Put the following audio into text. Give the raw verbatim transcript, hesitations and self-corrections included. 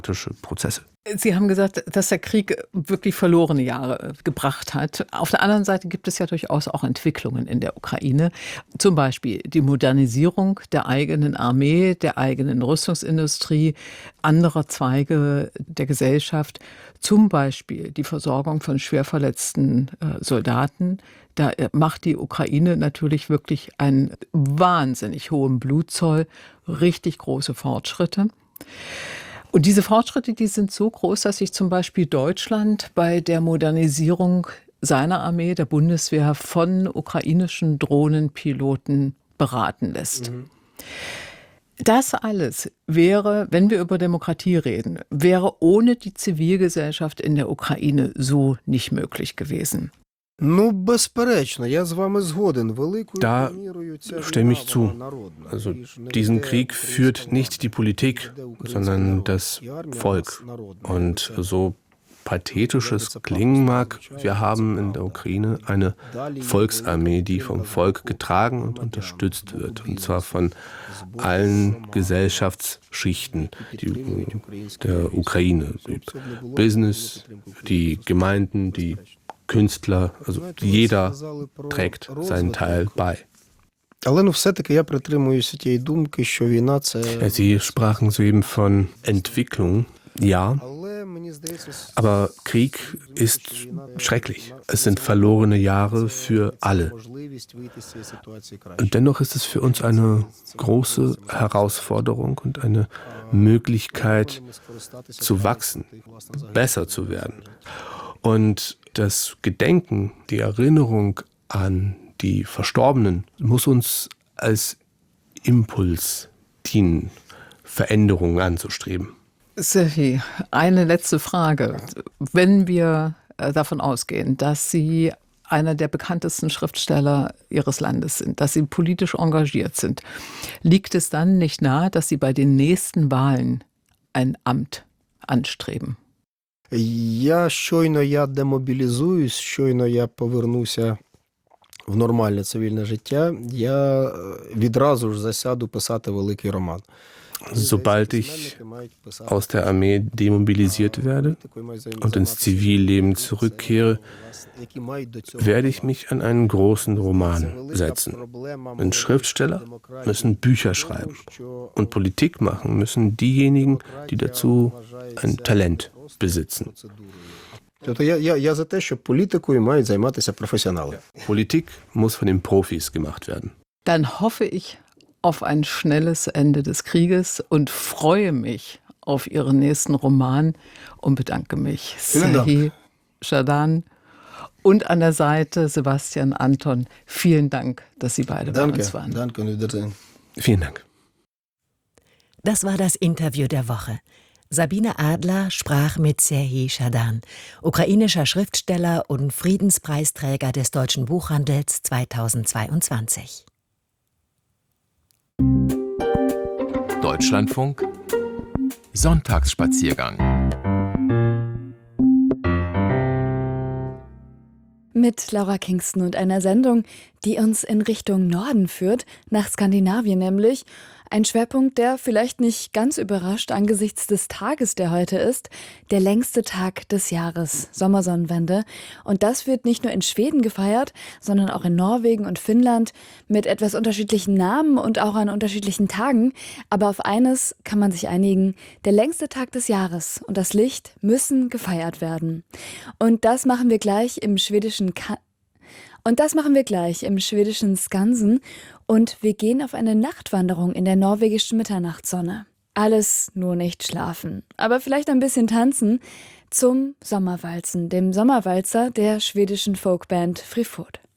Prozesse. Sie haben gesagt, dass der Krieg wirklich verlorene Jahre gebracht hat. Auf der anderen Seite gibt es ja durchaus auch Entwicklungen in der Ukraine. Zum Beispiel die Modernisierung der eigenen Armee, der eigenen Rüstungsindustrie, anderer Zweige der Gesellschaft. Zum Beispiel die Versorgung von schwerverletzten äh, Soldaten. Da macht die Ukraine natürlich wirklich einen wahnsinnig hohen Blutzoll, richtig große Fortschritte. Und diese Fortschritte, die sind so groß, dass sich zum Beispiel Deutschland bei der Modernisierung seiner Armee, der Bundeswehr, von ukrainischen Drohnenpiloten beraten lässt. Mhm. Das alles wäre, wenn wir über Demokratie reden, wäre ohne die Zivilgesellschaft in der Ukraine so nicht möglich gewesen. Da stimme ich zu. Also diesen Krieg führt nicht die Politik, sondern das Volk. Und so pathetisch es klingen mag, wir haben in der Ukraine eine Volksarmee, die vom Volk getragen und unterstützt wird. Und zwar von allen Gesellschaftsschichten die, der Ukraine. Die Business, die Gemeinden, die Künstler, also jeder trägt seinen Teil bei. Sie sprachen soeben von Entwicklung, ja, aber Krieg ist schrecklich. Es sind verlorene Jahre für alle. Und dennoch ist es für uns eine große Herausforderung und eine Möglichkeit zu wachsen, besser zu werden. Und das Gedenken, die Erinnerung an die Verstorbenen muss uns als Impuls dienen, Veränderungen anzustreben. Serhii, eine letzte Frage. Wenn wir davon ausgehen, dass Sie einer der bekanntesten Schriftsteller Ihres Landes sind, dass Sie politisch engagiert sind, liegt es dann nicht nahe, dass Sie bei den nächsten Wahlen ein Amt anstreben? Я щойно я демобілізуюсь, щойно я повернуся в нормальне цивільне життя, я відразу ж засяду писати великий роман. Sobald ich aus der Armee demobilisiert werde und ins Zivilleben zurückkehre, werde ich mich an einen großen Roman setzen. Denn Schriftsteller müssen Bücher schreiben und Politik machen müssen diejenigen, die dazu ein Talent besitzen. Politik muss von den Profis gemacht werden. Dann hoffe ich auf ein schnelles Ende des Krieges und freue mich auf Ihren nächsten Roman und bedanke mich. Serhii Zhadan und an der Seite Sebastian Anton. Vielen Dank, dass Sie beide danke, bei uns waren. Danke, Wiedersehen. Vielen Dank. Das war das Interview der Woche. Sabine Adler sprach mit Serhii Zhadan, ukrainischer Schriftsteller und Friedenspreisträger des Deutschen Buchhandels zweitausendzweiundzwanzig. Deutschlandfunk Sonntagsspaziergang. Mit Laura Kingston und einer Sendung, die uns in Richtung Norden führt, nach Skandinavien nämlich. Ein Schwerpunkt, der vielleicht nicht ganz überrascht angesichts des Tages, der heute ist, der längste Tag des Jahres, Sommersonnenwende. Und das wird nicht nur in Schweden gefeiert, sondern auch in Norwegen und Finnland mit etwas unterschiedlichen Namen und auch an unterschiedlichen Tagen. Aber auf eines kann man sich einigen: Der längste Tag des Jahres und das Licht müssen gefeiert werden. Und das machen wir gleich im schwedischen Ka- Und das machen wir gleich im schwedischen Skansen und wir gehen auf eine Nachtwanderung in der norwegischen Mitternachtssonne. Alles nur nicht schlafen, aber vielleicht ein bisschen tanzen zum Sommerwalzen, dem Sommerwalzer der schwedischen Folkband Friford.